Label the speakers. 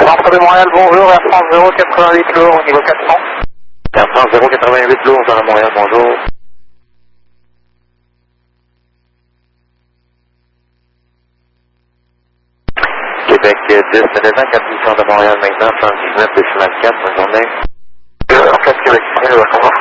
Speaker 1: Centre de Montréal, bonjour, Air France 088 lourd au niveau 400.
Speaker 2: Air France 088 lourd, dans Montréal, bonjour. Québec 10, maintenant, 4 de Montréal maintenant, 119, décimal 4, bonne journée.
Speaker 1: En 4 Québec, bonjour.